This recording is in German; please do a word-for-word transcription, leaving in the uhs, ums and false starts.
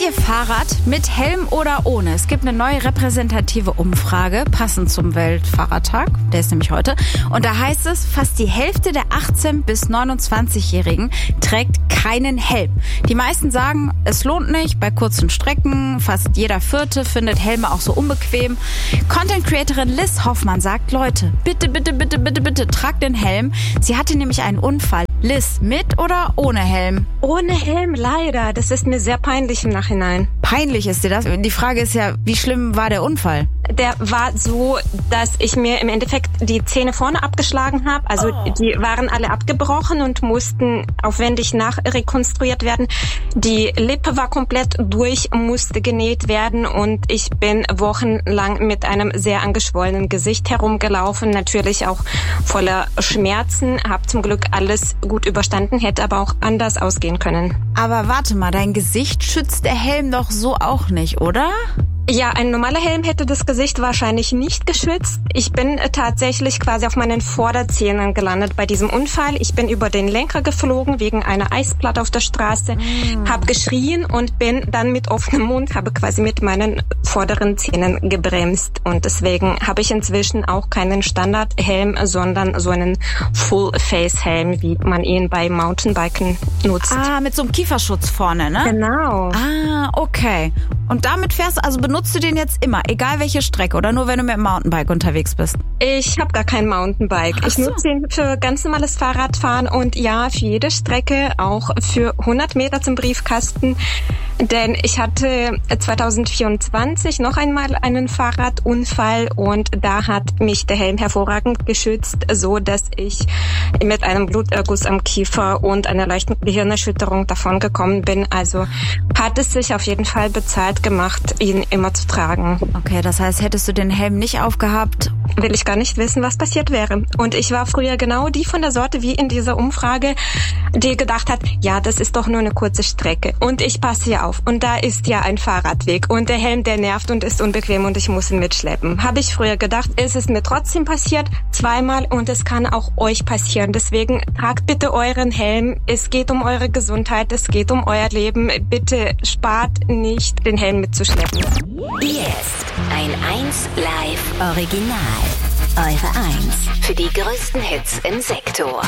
ihr Fahrrad mit Helm oder ohne? Es gibt eine neue repräsentative Umfrage, passend zum Weltfahrradtag, der ist nämlich heute. Und da heißt es, fast die Hälfte der achtzehn- bis neunundzwanzigjährigen trägt keinen Helm. Die meisten sagen, es lohnt nicht bei kurzen Strecken. Fast jeder Vierte findet Helme auch so unbequem. Content-Creatorin Liz Hoffmann sagt, Leute, bitte, bitte, bitte, bitte, bitte, tragt den Helm. Sie hatte nämlich einen Unfall. Liz, mit oder ohne Helm? Ohne Helm, leider. Das ist mir sehr peinlich im Nachhinein. Peinlich ist dir das? Die Frage ist ja, wie schlimm war der Unfall? Der war so, dass ich mir im Endeffekt die Zähne vorne abgeschlagen habe. Also oh. Die waren alle abgebrochen und mussten aufwendig nachrekonstruiert werden. Die Lippe war komplett durch, musste genäht werden und ich bin wochenlang mit einem sehr angeschwollenen Gesicht herumgelaufen. Natürlich auch voller Schmerzen. Hab zum Glück alles gut überstanden, hätte aber auch anders ausgehen können. Aber warte mal, dein Gesicht schützt der Helm doch so auch nicht, oder? Ja, ein normaler Helm hätte das Gesicht wahrscheinlich nicht geschützt. Ich bin tatsächlich quasi auf meinen Vorderzähnen gelandet bei diesem Unfall. Ich bin über den Lenker geflogen wegen einer Eisplatte auf der Straße, mm. habe geschrien und bin dann mit offenem Mund, habe quasi mit meinen vorderen Zähnen gebremst. Und deswegen habe ich inzwischen auch keinen Standardhelm, sondern so einen Full-Face-Helm, wie man ihn bei Mountainbiken nutzt. Ah, mit so einem Kieferschutz vorne, ne? Genau. Ah, okay. Und damit fährst du, also benutzt du den jetzt immer, egal welche Strecke oder nur wenn du mit dem Mountainbike unterwegs bist? Ich habe gar kein Mountainbike. Ach ich so. nutze ihn für ganz normales Fahrradfahren und ja, für jede Strecke, auch für hundert Meter zum Briefkasten. Denn ich hatte zweitausendvierundzwanzig noch einmal einen Fahrradunfall und da hat mich der Helm hervorragend geschützt, so dass ich mit einem Bluterguss am Kiefer und einer leichten Gehirnerschütterung davongekommen bin. Also hat es sich auf jeden Fall bezahlt gemacht, ihn immer zu tragen. Okay, das heißt, hättest du den Helm nicht aufgehabt, will ich gar nicht wissen, was passiert wäre. Und ich war früher genau die von der Sorte wie in dieser Umfrage, die gedacht hat, ja, das ist doch nur eine kurze Strecke und ich passe hier auf. Und da ist ja ein Fahrradweg und der Helm, der nervt und ist unbequem und ich muss ihn mitschleppen. Habe ich früher gedacht, ist es mir trotzdem passiert, zweimal und es kann auch euch passieren. Deswegen tragt bitte euren Helm. Es geht um eure Gesundheit, es geht um euer Leben. Bitte spart nicht, den Helm mitzuschleppen. Jetzt ein eins Live Original. Eure eins für die größten Hits im Sektor.